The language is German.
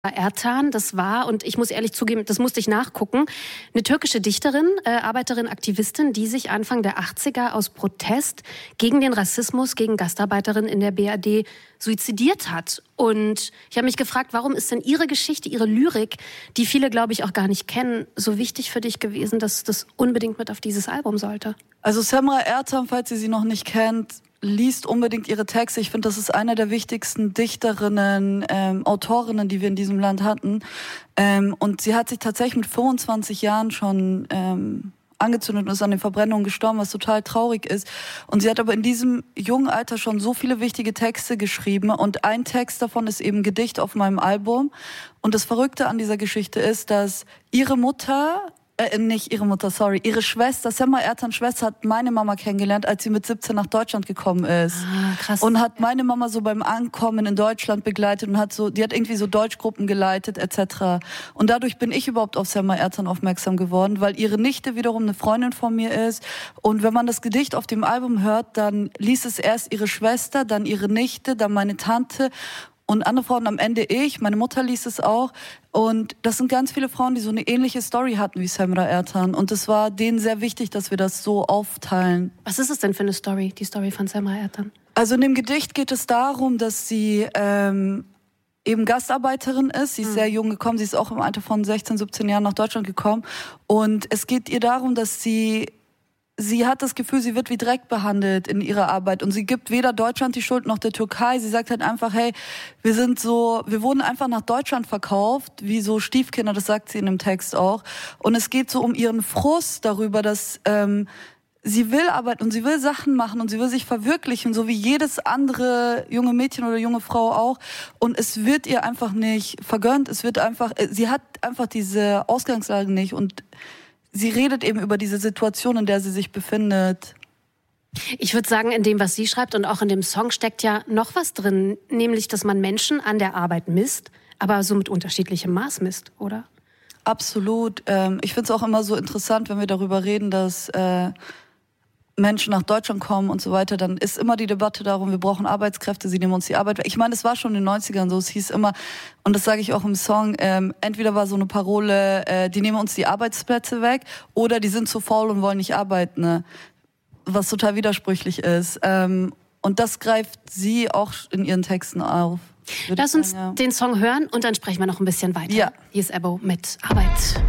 Ertan, das war, und ich muss ehrlich zugeben, das musste ich nachgucken, eine türkische Dichterin, Arbeiterin, Aktivistin, die sich Anfang der 80er aus Protest gegen den Rassismus gegen Gastarbeiterinnen in der BRD suizidiert hat. Und ich habe mich gefragt, warum ist denn ihre Geschichte, ihre Lyrik, die viele, glaube ich, auch gar nicht kennen, so wichtig für dich gewesen, dass das unbedingt mit auf dieses Album sollte? Also Semra Ertan, falls ihr sie noch nicht kennt, liest unbedingt ihre Texte. Ich finde, das ist eine der wichtigsten Dichterinnen, Autorinnen, die wir in diesem Land hatten. Und sie hat sich tatsächlich mit 25 Jahren schon angezündet und ist an den Verbrennungen gestorben, was total traurig ist. Und sie hat aber in diesem jungen Alter schon so viele wichtige Texte geschrieben. Und ein Text davon ist eben Gedicht auf meinem Album. Und das Verrückte an dieser Geschichte ist, dass ihre Schwester, Semra Ertans Schwester, hat meine Mama kennengelernt, als sie mit 17 nach Deutschland gekommen ist. Ah, krass. Und hat meine Mama so beim Ankommen in Deutschland begleitet und die hat irgendwie so Deutschgruppen geleitet, etc. Und dadurch bin ich überhaupt auf Semra Ertan aufmerksam geworden, weil ihre Nichte wiederum eine Freundin von mir ist. Und wenn man das Gedicht auf dem Album hört, dann liest es erst ihre Schwester, dann ihre Nichte, dann meine Tante und andere Frauen, am Ende ich. Meine Mutter liest es auch. Und das sind ganz viele Frauen, die so eine ähnliche Story hatten wie Semra Ertan. Und es war denen sehr wichtig, dass wir das so aufteilen. Was ist es denn für eine Story, die Story von Semra Ertan? Also in dem Gedicht geht es darum, dass sie eben Gastarbeiterin ist. Sie ist sehr jung gekommen. Sie ist auch im Alter von 16, 17 Jahren nach Deutschland gekommen. Und es geht ihr darum, dass sie hat das Gefühl, sie wird wie Dreck behandelt in ihrer Arbeit und sie gibt weder Deutschland die Schuld noch der Türkei. Sie sagt halt einfach, hey, wir wurden einfach nach Deutschland verkauft, wie so Stiefkinder, das sagt sie in dem Text auch. Und es geht so um ihren Frust darüber, dass sie will arbeiten und sie will Sachen machen und sie will sich verwirklichen, so wie jedes andere junge Mädchen oder junge Frau auch. Und es wird ihr einfach nicht vergönnt. Sie hat einfach diese Ausgangslage nicht und sie redet eben über diese Situation, in der sie sich befindet. Ich würde sagen, in dem, was sie schreibt und auch in dem Song steckt ja noch was drin, nämlich, dass man Menschen an der Arbeit misst, aber so mit unterschiedlichem Maß misst, oder? Absolut. Ich finde es auch immer so interessant, wenn wir darüber reden, dass Menschen nach Deutschland kommen und so weiter, dann ist immer die Debatte darum, wir brauchen Arbeitskräfte, sie nehmen uns die Arbeit weg. Ich meine, es war schon in den 90ern so, es hieß immer, und das sage ich auch im Song, entweder war so eine Parole, die nehmen uns die Arbeitsplätze weg, oder die sind zu faul und wollen nicht arbeiten, ne? Was total widersprüchlich ist. Und das greift sie auch in ihren Texten auf. Lass uns den Song hören und dann sprechen wir noch ein bisschen weiter. Ja. Hier ist Ebo mit Arbeit.